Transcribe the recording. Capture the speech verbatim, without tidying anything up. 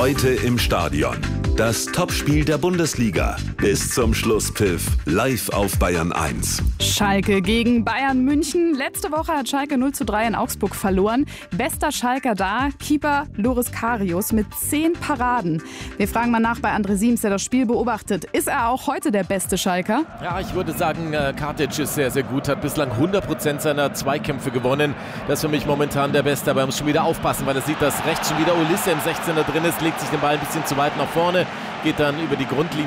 Heute im Stadion. Das Topspiel der Bundesliga. Bis zum Schlusspfiff. Live auf Bayern eins. Schalke gegen Bayern München. Letzte Woche hat Schalke null zu drei in Augsburg verloren. Bester Schalker da, Keeper Loris Karius mit zehn Paraden. Wir fragen mal nach bei André Siems, der das Spiel beobachtet. Ist er auch heute der beste Schalker? Ja, ich würde sagen, Katic ist sehr, sehr gut. Hat bislang hundert Prozent seiner Zweikämpfe gewonnen. Das ist für mich momentan der Beste. Aber er muss schon wieder aufpassen, weil er sieht, dass rechts schon wieder Ulisse im sechzehner drin ist. Legt sich den Ball ein bisschen zu weit nach vorne. Geht dann über die Grundlinie